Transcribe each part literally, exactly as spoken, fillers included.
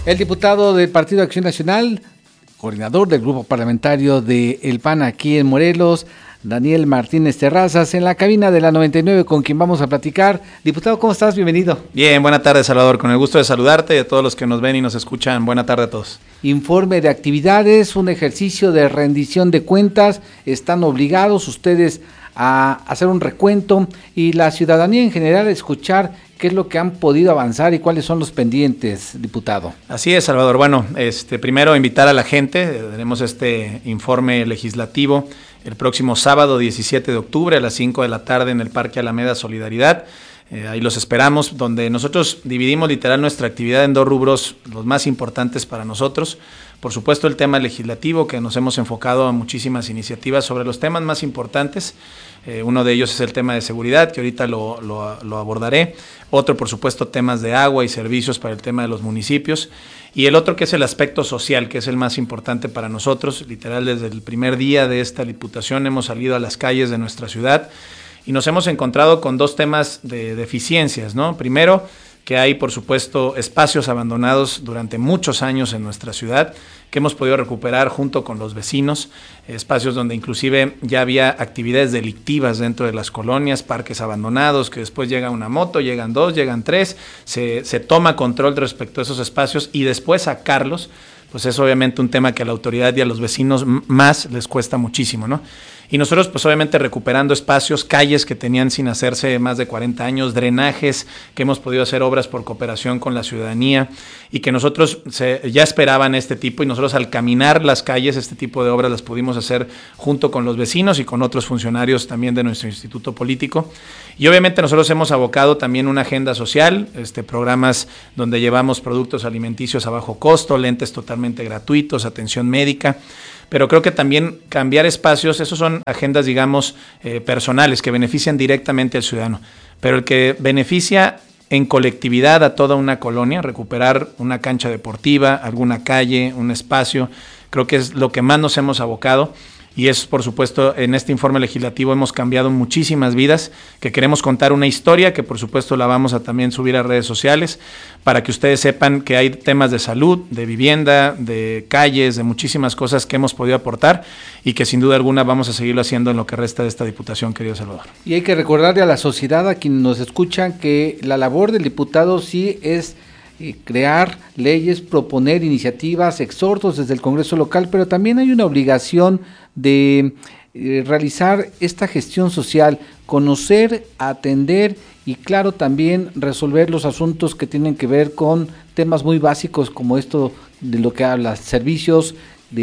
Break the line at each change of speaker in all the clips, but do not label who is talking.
El diputado del Partido Acción Nacional, coordinador del grupo parlamentario de El P A N aquí en Morelos, Daniel Martínez Terrazas, en la cabina de la noventa y nueve, con quien vamos a platicar. Diputado, ¿cómo estás? Bienvenido.
Bien, buena tarde, Salvador. Con el gusto de saludarte y a todos los que nos ven y nos escuchan. Buena tarde a todos.
Informe de actividades, un ejercicio de rendición de cuentas. Están obligados ustedes a hacer un recuento y la ciudadanía en general a escuchar qué es lo que han podido avanzar y cuáles son los pendientes, diputado.
Así es, Salvador. Bueno, este, primero invitar a la gente. Tenemos este informe legislativo el próximo sábado diecisiete de octubre a las cinco de la tarde en el Parque Alameda Solidaridad. Eh, ahí los esperamos, donde nosotros dividimos literal nuestra actividad en dos rubros, los más importantes para nosotros. Por supuesto, el tema legislativo, que nos hemos enfocado a muchísimas iniciativas sobre los temas más importantes. Eh, uno de ellos es el tema de seguridad, que ahorita lo, lo, lo abordaré. Otro, por supuesto, temas de agua y servicios para el tema de los municipios. Y el otro, que es el aspecto social, que es el más importante para nosotros. Literal, desde el primer día de esta diputación hemos salido a las calles de nuestra ciudad y nos hemos encontrado con dos temas de deficiencias, ¿no? Primero, que hay, por supuesto, espacios abandonados durante muchos años en nuestra ciudad, que hemos podido recuperar junto con los vecinos, espacios donde inclusive ya había actividades delictivas dentro de las colonias, parques abandonados, que después llega una moto, llegan dos, llegan tres, se, se toma control respecto a esos espacios y después sacarlos, pues es obviamente un tema que a la autoridad y a los vecinos más les cuesta muchísimo, ¿no? Y nosotros, pues obviamente recuperando espacios, calles que tenían sin hacerse más de cuarenta años, drenajes, que hemos podido hacer obras por cooperación con la ciudadanía y que nosotros se, ya esperaban este tipo y nosotros al caminar las calles, este tipo de obras las pudimos hacer junto con los vecinos y con otros funcionarios también de nuestro instituto político. Y obviamente nosotros hemos abocado también una agenda social, este, programas donde llevamos productos alimenticios a bajo costo, lentes totalmente gratuitos, atención médica. Pero creo que también cambiar espacios, esos son agendas, digamos, eh, personales que benefician directamente al ciudadano. Pero el que beneficia en colectividad a toda una colonia, recuperar una cancha deportiva, alguna calle, un espacio, creo que es lo que más nos hemos abocado. Y es, por supuesto, en este informe legislativo hemos cambiado muchísimas vidas, que queremos contar una historia, que por supuesto la vamos a también subir a redes sociales, para que ustedes sepan que hay temas de salud, de vivienda, de calles, de muchísimas cosas que hemos podido aportar y que sin duda alguna vamos a seguirlo haciendo en lo que resta de esta diputación, querido Salvador. Y
hay que recordarle a la sociedad, a quienes nos escuchan, que la labor del diputado sí es crear leyes, proponer iniciativas, exhortos desde el Congreso local, pero también hay una obligación de eh, realizar esta gestión social, conocer, atender y claro también resolver los asuntos que tienen que ver con temas muy básicos como esto de lo que habla, servicios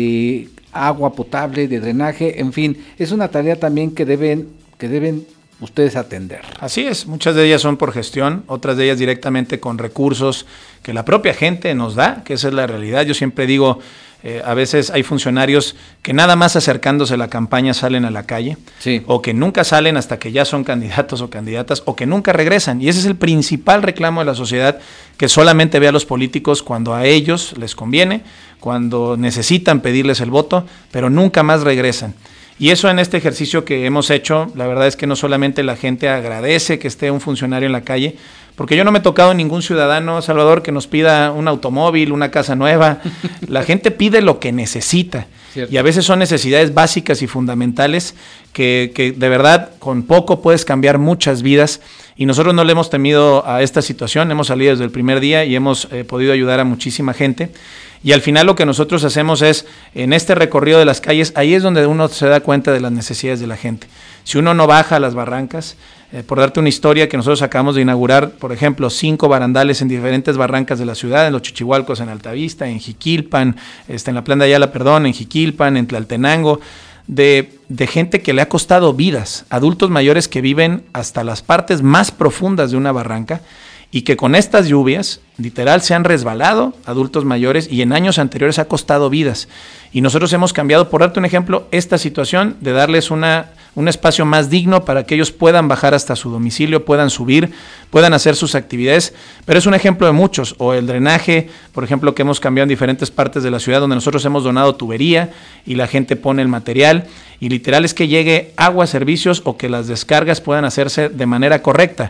de agua potable, de drenaje, en fin, es una tarea también que deben, que deben ustedes atender.
Así es, muchas de ellas son por gestión, otras de ellas directamente con recursos que la propia gente nos da, que esa es la realidad. Yo siempre digo, eh, a veces hay funcionarios que nada más acercándose a la campaña salen a la calle, sí, o que nunca salen hasta que ya son candidatos o candidatas, o que nunca regresan, y ese es el principal reclamo de la sociedad, que solamente ve a los políticos cuando a ellos les conviene, cuando necesitan pedirles el voto, pero nunca más regresan. Y eso en este ejercicio que hemos hecho, la verdad es que no solamente la gente agradece que esté un funcionario en la calle, porque yo no me he tocado ningún ciudadano, Salvador, que nos pida un automóvil, una casa nueva. La gente pide lo que necesita. Cierto. Y a veces son necesidades básicas y fundamentales que, que de verdad con poco puedes cambiar muchas vidas. Y nosotros no le hemos temido a esta situación, hemos salido desde el primer día y hemos eh, podido ayudar a muchísima gente. Y al final lo que nosotros hacemos es, en este recorrido de las calles, ahí es donde uno se da cuenta de las necesidades de la gente. Si uno no baja a las barrancas, eh, por darte una historia que nosotros acabamos de inaugurar, por ejemplo, cinco barandales en diferentes barrancas de la ciudad, en los Chichihualcos, en Altavista, en Jiquilpan, este, en la Plan de Ayala, perdón, en Jiquilpan, en Tlaltenango, de, de gente que le ha costado vidas, adultos mayores que viven hasta las partes más profundas de una barranca, y que con estas lluvias, literal, se han resbalado adultos mayores y en años anteriores ha costado vidas. Y nosotros hemos cambiado, por darte un ejemplo, esta situación de darles una, un espacio más digno para que ellos puedan bajar hasta su domicilio, puedan subir, puedan hacer sus actividades, pero es un ejemplo de muchos. O el drenaje, por ejemplo, que hemos cambiado en diferentes partes de la ciudad, donde nosotros hemos donado tubería y la gente pone el material, y literal es que llegue agua, servicios o que las descargas puedan hacerse de manera correcta.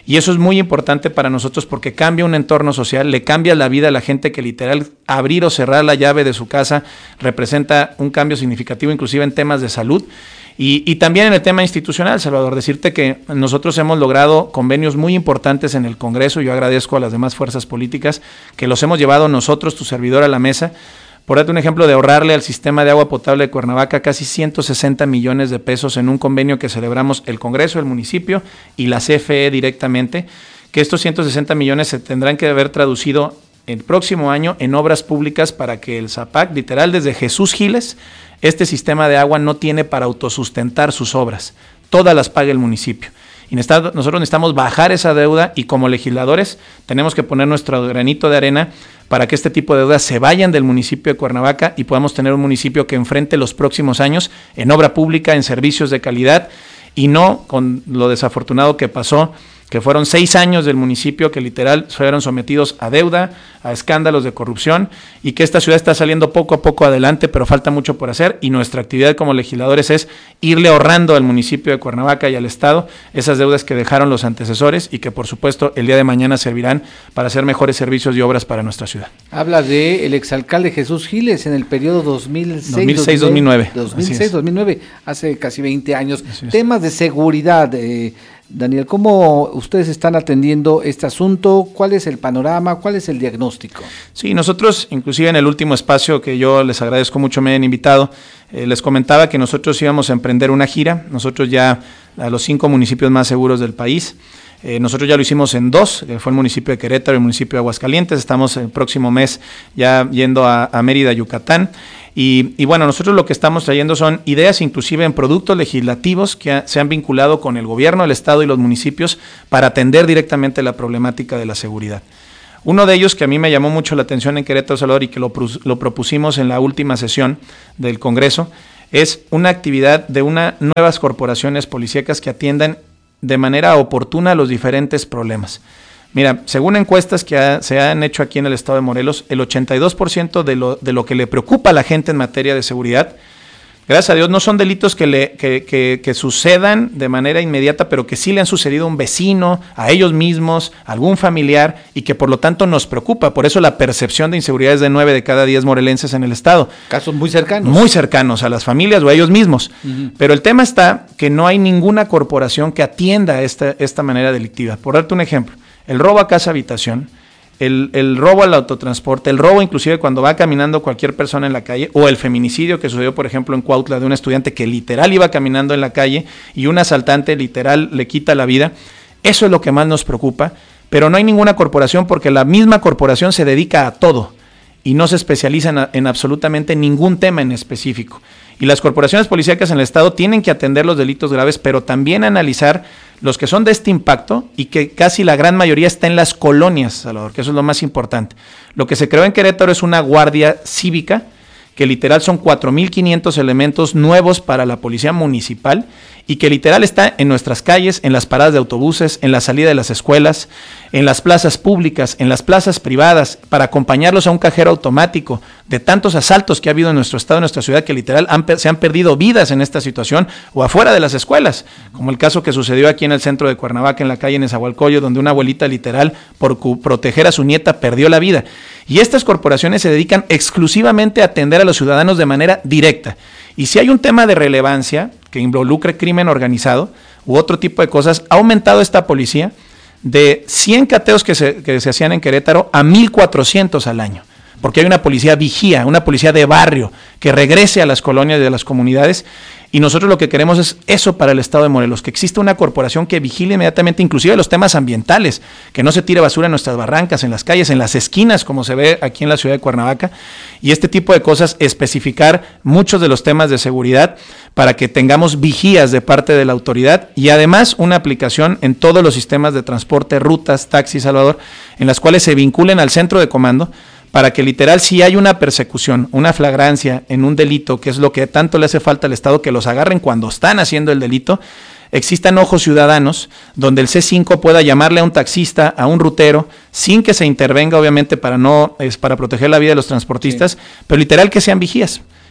Y eso es muy importante para nosotros porque cambia un entorno social, le cambia la vida a la gente que literal abrir o cerrar la llave de su casa representa un cambio significativo, inclusive en temas de salud. Y, y también en el tema institucional, Salvador, decirte que nosotros hemos logrado convenios muy importantes en el Congreso. Yo agradezco a las demás fuerzas políticas que los hemos llevado nosotros, tu servidor, a la mesa. Por darte un ejemplo de ahorrarle al sistema de agua potable de Cuernavaca casi ciento sesenta millones de pesos en un convenio que celebramos el Congreso, el municipio y la C F E directamente, que estos ciento sesenta millones se tendrán que haber traducido el próximo año en obras públicas para que el ZAPAC, literal desde Jesús Giles, este sistema de agua no tiene para autosustentar sus obras, todas las paga el municipio. Y nosotros necesitamos bajar esa deuda y como legisladores tenemos que poner nuestro granito de arena para que este tipo de deudas se vayan del municipio de Cuernavaca y podamos tener un municipio que enfrente los próximos años en obra pública, en servicios de calidad y no con lo desafortunado que pasó, que fueron seis años del municipio que literal fueron sometidos a deuda, a escándalos de corrupción y que esta ciudad está saliendo poco a poco adelante, pero falta mucho por hacer y nuestra actividad como legisladores es irle ahorrando al municipio de Cuernavaca y al Estado esas deudas que dejaron los antecesores y que por supuesto el día de mañana servirán para hacer mejores servicios y obras para nuestra ciudad.
Habla de el exalcalde Jesús Giles en el periodo dos mil seis
dos mil nueve.
dos mil seis dos mil nueve, hace casi veinte años. Temas de seguridad, eh, Daniel, ¿cómo ustedes están atendiendo este asunto? ¿Cuál es el panorama? ¿Cuál es el diagnóstico?
Sí, nosotros, inclusive en el último espacio que yo les agradezco mucho me hayan invitado, eh, les comentaba que nosotros íbamos a emprender una gira, nosotros ya a los cinco municipios más seguros del país. Eh, nosotros ya lo hicimos en dos, que fue el municipio de Querétaro y el municipio de Aguascalientes. Estamos el próximo mes ya yendo a, a Mérida, Yucatán. Y, y bueno, nosotros lo que estamos trayendo son ideas inclusive en productos legislativos que ha, se han vinculado con el gobierno, el Estado y los municipios para atender directamente la problemática de la seguridad. Uno de ellos que a mí me llamó mucho la atención en Querétaro, Salvador, y que lo, lo propusimos en la última sesión del Congreso, es una actividad de unas nuevas corporaciones policíacas que atiendan de manera oportuna los diferentes problemas. Mira, según encuestas que ha, se han hecho aquí en el estado de Morelos, el ochenta y dos por ciento de lo, de lo que le preocupa a la gente en materia de seguridad, gracias a Dios, no son delitos que, le, que, que, que sucedan de manera inmediata, pero que sí le han sucedido a un vecino, a ellos mismos, a algún familiar, y que por lo tanto nos preocupa. Por eso la percepción de inseguridad es de nueve de cada diez morelenses en el estado.
Casos muy cercanos.
Muy cercanos a las familias o a ellos mismos. Uh-huh. Pero el tema está que no hay ninguna corporación que atienda esta, esta manera delictiva. Por darte un ejemplo, el robo a casa habitación, el, el robo al autotransporte, el robo inclusive cuando va caminando cualquier persona en la calle, o el feminicidio que sucedió por ejemplo en Cuautla de un estudiante que literal iba caminando en la calle y un asaltante literal le quita la vida. Eso es lo que más nos preocupa, pero no hay ninguna corporación porque la misma corporación se dedica a todo y no se especializa en, en absolutamente ningún tema en específico. Y las corporaciones policíacas en el estado tienen que atender los delitos graves, pero también analizar los que son de este impacto y que casi la gran mayoría está en las colonias, Salvador, que eso es lo más importante. Lo que se creó en Querétaro es una guardia cívica, que literal son cuatro mil quinientos elementos nuevos para la policía municipal y que literal está en nuestras calles, en las paradas de autobuses, en la salida de las escuelas, en las plazas públicas, en las plazas privadas, para acompañarlos a un cajero automático de tantos asaltos que ha habido en nuestro estado, en nuestra ciudad, que literal han, se han perdido vidas en esta situación o afuera de las escuelas, como el caso que sucedió aquí en el centro de Cuernavaca, en la calle Nezahualcóyotl, donde una abuelita literal por proteger a su nieta perdió la vida. Y estas corporaciones se dedican exclusivamente a atender a los ciudadanos de manera directa. Y si hay un tema de relevancia que involucre crimen organizado u otro tipo de cosas, ha aumentado esta policía de cien cateos que se, que se hacían en Querétaro a mil cuatrocientos al año, porque hay una policía vigía, una policía de barrio que regrese a las colonias y a las comunidades. Y nosotros lo que queremos es eso para el estado de Morelos, que exista una corporación que vigile inmediatamente inclusive los temas ambientales, que no se tire basura en nuestras barrancas, en las calles, en las esquinas, como se ve aquí en la ciudad de Cuernavaca, y este tipo de cosas, especificar muchos de los temas de seguridad para que tengamos vigías de parte de la autoridad y además una aplicación en todos los sistemas de transporte, rutas, taxis, Salvador, en las cuales se vinculen al centro de comando, para que literal si hay una persecución, una flagrancia en un delito, que es lo que tanto le hace falta al Estado, que los agarren cuando están haciendo el delito, existan ojos ciudadanos donde el C cinco pueda llamarle a un taxista, a un rutero, sin que se intervenga obviamente para no es para proteger la vida de los transportistas, sí. Pero literal que sean vigías.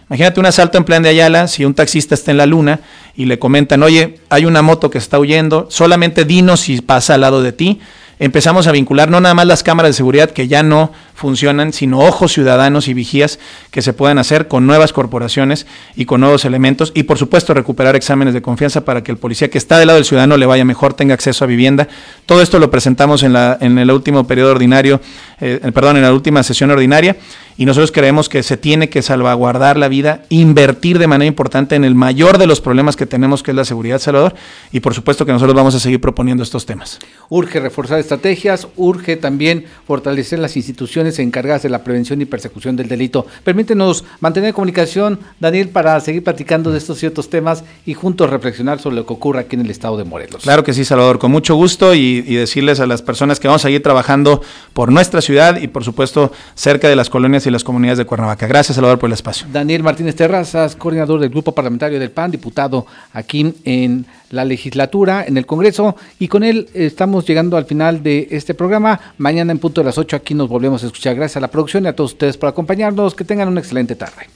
Imagínate un asalto en Plan de Ayala, si un taxista está en la luna y le comentan, oye, hay una moto que está huyendo, solamente dinos si pasa al lado de ti. Empezamos a vincular no nada más las cámaras de seguridad que ya no funcionan, sino ojos ciudadanos y vigías que se puedan hacer con nuevas corporaciones y con nuevos elementos, y por supuesto recuperar exámenes de confianza para que el policía que está del lado del ciudadano le vaya mejor, tenga acceso a vivienda. Todo esto lo presentamos en la en el último periodo ordinario, eh, perdón, en la última sesión ordinaria, y nosotros creemos que se tiene que salvaguardar la vida, invertir de manera importante en el mayor de los problemas que tenemos, que es la seguridad, Salvador, y por supuesto que nosotros vamos a seguir proponiendo estos temas.
Urge reforzar estrategias, urge también fortalecer las instituciones encargadas de la prevención y persecución del delito. Permítenos mantener comunicación, Daniel, para seguir platicando de estos ciertos temas y juntos reflexionar sobre lo que ocurre aquí en el estado de Morelos.
Claro que sí, Salvador, con mucho gusto, y, y decirles a las personas que vamos a seguir trabajando por nuestra ciudad y por supuesto cerca de las colonias y las comunidades de Cuernavaca. Gracias, Salvador, por el espacio.
Daniel Martínez Terrazas, coordinador del Grupo Parlamentario del P A N, diputado aquí en la legislatura, en el Congreso, y con él estamos llegando al final de este programa. Mañana en punto de las ocho aquí nos volvemos a escuchar. Gracias a la producción y a todos ustedes por acompañarnos. Que tengan una excelente tarde.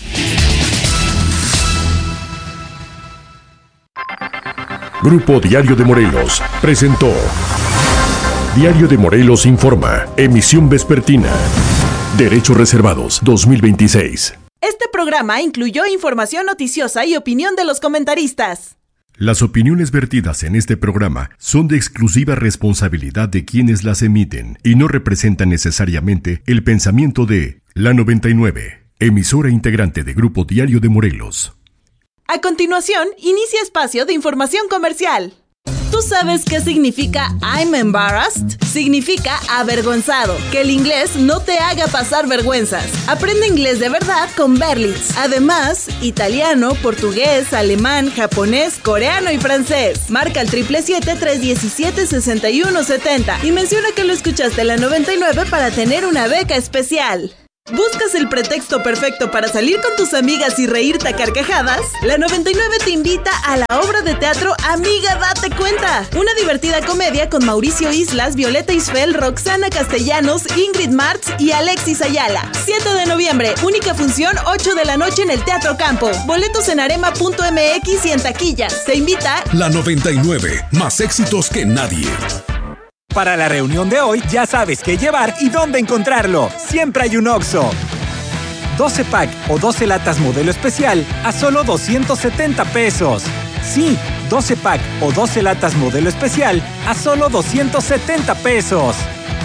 Grupo Diario de Morelos presentó Diario de Morelos Informa, emisión vespertina. Derechos reservados dos mil veintiséis.
Este programa incluyó información noticiosa y opinión de los comentaristas.
Las opiniones vertidas en este programa son de exclusiva responsabilidad de quienes las emiten y no representan necesariamente el pensamiento de La noventa y nueve, emisora integrante de Grupo Diario de Morelos.
A continuación, inicia espacio de información comercial. ¿Tú sabes qué significa I'm embarrassed? Significa avergonzado, que el inglés no te haga pasar vergüenzas. Aprende inglés de verdad con Berlitz. Además, italiano, portugués, alemán, japonés, coreano y francés. Marca el siete siete siete, tres uno siete, seis uno siete cero y menciona que lo escuchaste en la noventa y nueve para tener una beca especial. ¿Buscas el pretexto perfecto para salir con tus amigas y reírte a carcajadas? La noventa y nueve te invita a la obra de teatro Amiga Date Cuenta. Una divertida comedia con Mauricio Islas, Violeta Isfel, Roxana Castellanos, Ingrid Martz y Alexis Ayala. siete de noviembre, única función, ocho de la noche en el Teatro Campo. Boletos en arema punto m x y en taquillas. Te invita
La noventa y nueve, más éxitos que nadie.
Para la reunión de hoy ya sabes qué llevar y dónde encontrarlo. Siempre hay un Oxxo. doce pack o doce latas modelo especial a solo doscientos setenta pesos. Sí, doce pack o doce latas modelo especial a solo doscientos setenta pesos.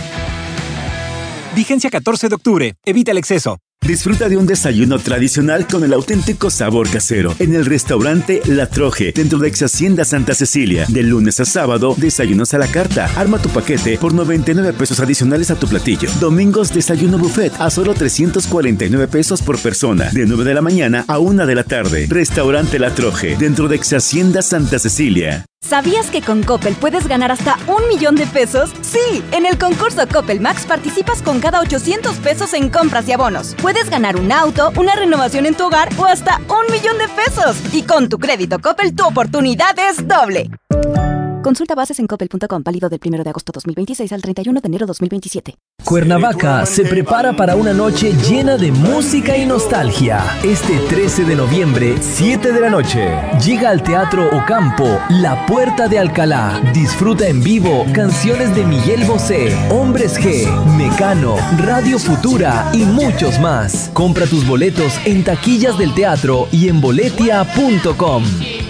Vigencia catorce de octubre. Evita el exceso.
Disfruta de un desayuno tradicional con el auténtico sabor casero en el restaurante La Troje, dentro de Ex Hacienda Santa Cecilia. De lunes a sábado, desayunos a la carta. Arma tu paquete por noventa y nueve pesos adicionales a tu platillo. Domingos, desayuno buffet a solo trescientos cuarenta y nueve pesos por persona, de nueve de la mañana a una de la tarde. Restaurante La Troje, dentro de Ex Hacienda Santa Cecilia.
¿Sabías que con Coppel puedes ganar hasta un millón de pesos? Sí, en el concurso Coppel Max participas con cada ochocientos pesos en compras y abonos. Puedes ganar un auto, una renovación en tu hogar o hasta un millón de pesos. Y con tu crédito Coppel, tu oportunidad es doble. Consulta bases en coppel punto com, válido del primero de agosto dos mil veintiséis al treinta y uno de enero dos mil veintisiete.
Cuernavaca se prepara para una noche llena de música y nostalgia. Este trece de noviembre, siete de la noche, llega al Teatro Ocampo La Puerta de Alcalá. Disfruta en vivo canciones de Miguel Bosé, Hombres G, Mecano, Radio Futura y muchos más. Compra tus boletos en taquillas del teatro y en boletia punto com.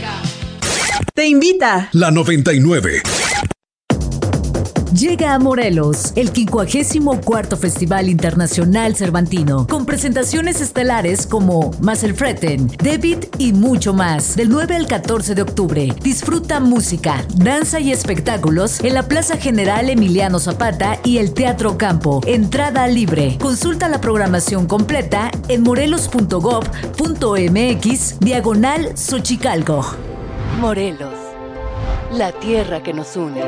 Te invita
La noventa y nueve.
Llega a Morelos el quincuagésimo cuarto Festival Internacional Cervantino, con presentaciones estelares como Maselfreten, David y mucho más. Del nueve al catorce de octubre, disfruta música, danza y espectáculos en la Plaza General Emiliano Zapata y el Teatro Campo. Entrada libre. Consulta la programación completa en morelos punto gob punto m x diagonal Xochicalco.
Morelos, la tierra que nos une.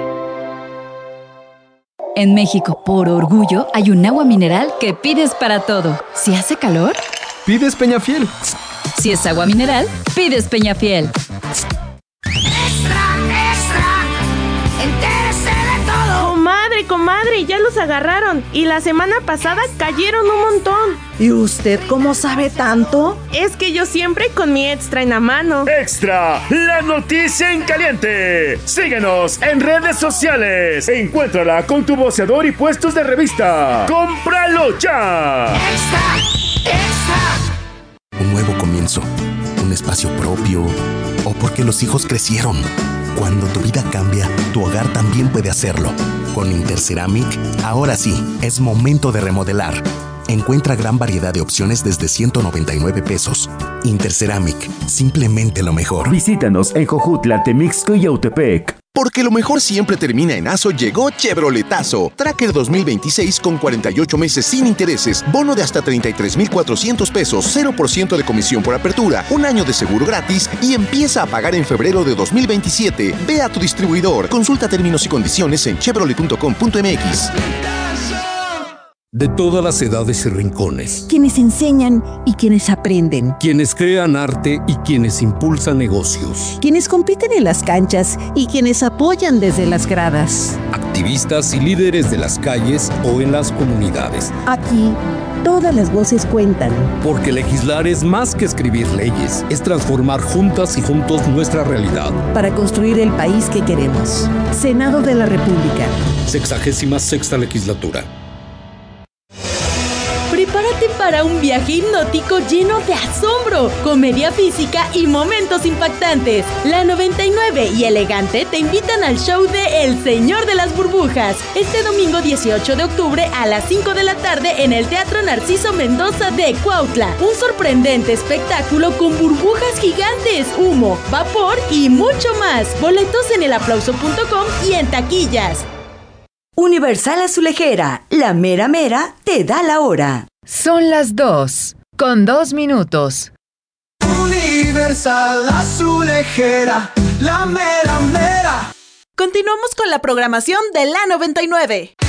En México, por orgullo, hay un agua mineral que pides para todo. Si hace calor,
pides Peñafiel.
Si es agua mineral, pides Peñafiel.
Extra, extra, entérese de todo.
Comadre,
comadre, ya los agarraron. Y la semana pasada cayeron un montón.
¿Y usted cómo sabe tanto?
Es que yo siempre con mi Extra en la mano.
¡Extra! ¡La noticia en caliente! Síguenos en redes sociales. Encuéntrala con tu voceador y puestos de revista. ¡Cómpralo ya!
¡Extra! ¡Extra! Un nuevo comienzo. Un espacio propio. O porque los hijos crecieron. Cuando tu vida cambia, tu hogar también puede hacerlo. Con Interceramic, ahora sí, es momento de remodelar. Encuentra gran variedad de opciones desde ciento noventa y nueve pesos. Interceramic, simplemente lo mejor.
Visítanos en Jojutla, Temixco y Yautepec.
Porque lo mejor siempre termina en ASO, llegó Chevroletazo. Tracker dos mil veintiséis con cuarenta y ocho meses sin intereses, bono de hasta treinta y tres mil cuatrocientos pesos, cero por ciento de comisión por apertura, un año de seguro gratis y empieza a pagar en febrero de dos mil veintisiete. Ve a tu distribuidor. Consulta términos y condiciones en chevrolet punto com punto m x.
De todas las edades y rincones.
Quienes enseñan y quienes aprenden.
Quienes crean arte y quienes impulsan negocios.
Quienes compiten en las canchas y quienes apoyan desde las gradas.
Activistas y líderes de las calles o en las comunidades.
Aquí, todas las voces cuentan.
Porque legislar es más que escribir leyes. Es transformar juntas y juntos nuestra realidad.
Para construir el país que queremos. Senado de la República.
Sexagésima sexta legislatura.
Prepárate para un viaje hipnótico lleno de asombro, comedia física y momentos impactantes. La noventa y nueve y Elegante te invitan al show de El Señor de las Burbujas, este domingo dieciocho de octubre a las cinco de la tarde en el Teatro Narciso Mendoza de Cuautla. Un sorprendente espectáculo con burbujas gigantes, humo, vapor y mucho más. Boletos en el aplauso punto com y en taquillas.
Universal Azulejera, la mera mera te da la hora.
Son las dos, con dos minutos.
Universal Azulejera, la mera mera.
Continuamos con la programación de la noventa y nueve.